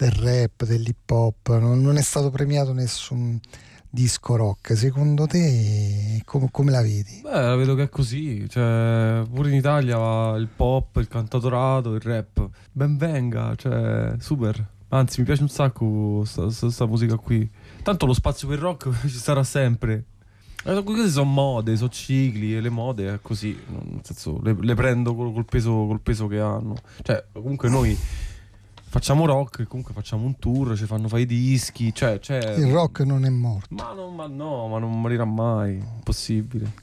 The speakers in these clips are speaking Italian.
del rap, dell'hip hop, non è stato premiato nessun disco rock. Secondo te come la vedi? Beh, la vedo che è così, cioè pure in Italia va il pop, il cantautorato, il rap, ben venga, cioè super. Anzi, mi piace un sacco sta musica qui. Tanto lo spazio per il rock ci sarà sempre. Queste sono mode, sono cicli e le mode è così, nel senso le prendo col peso che hanno. Cioè, comunque noi facciamo rock e comunque facciamo un tour, ci fanno fare i dischi, cioè Il rock non è morto. ma non morirà mai, impossibile.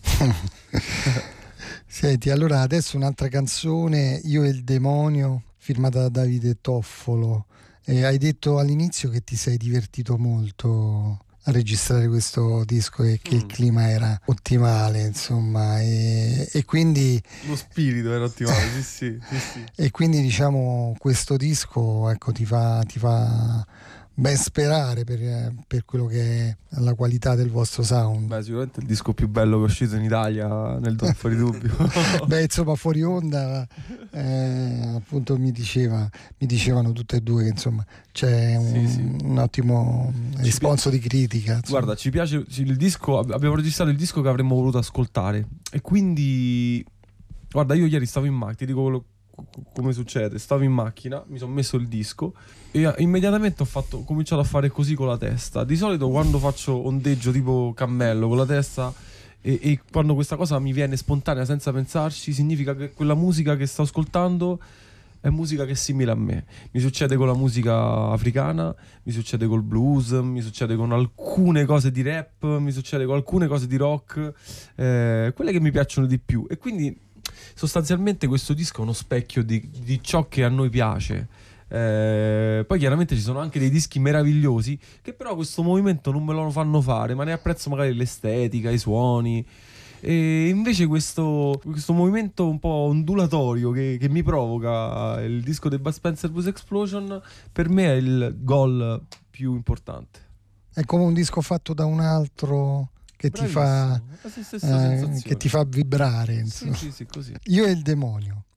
Senti, allora adesso un'altra canzone, Io e il demonio, firmata da Davide Toffolo. Hai detto all'inizio che ti sei divertito molto a registrare questo disco e che il clima era ottimale, insomma, e quindi Lo spirito era ottimale, sì. e quindi diciamo questo disco, ecco, ti fa ben sperare per quello che è la qualità del vostro sound. Beh, sicuramente il disco più bello che è uscito in Italia, nel fuori dubbio. Beh, insomma, fuori onda, appunto mi dicevano tutte e due che insomma c'è un ottimo risponso di critica. Insomma. Guarda, ci piace il disco, abbiamo registrato il disco che avremmo voluto ascoltare e quindi, guarda, io ieri stavo in macchina, ti dico come succede, stavo in macchina, mi sono messo il disco e immediatamente ho cominciato a fare così con la testa. Di solito quando faccio ondeggio tipo cammello con la testa e quando questa cosa mi viene spontanea senza pensarci, significa che quella musica che sto ascoltando è musica che è simile a me. Mi succede con la musica africana, mi succede col blues, mi succede con alcune cose di rap, mi succede con alcune cose di rock, quelle che mi piacciono di più. E quindi sostanzialmente questo disco è uno specchio di ciò che a noi piace. Poi chiaramente ci sono anche dei dischi meravigliosi che però questo movimento non me lo fanno fare, ma ne apprezzo magari l'estetica, i suoni. E invece questo movimento un po' ondulatorio che mi provoca il disco dei Bud Spencer Blues Explosion, per me è il goal più importante. È come un disco fatto da un altro che ti fa che vibrare, insomma. sì, così. Io e il demonio.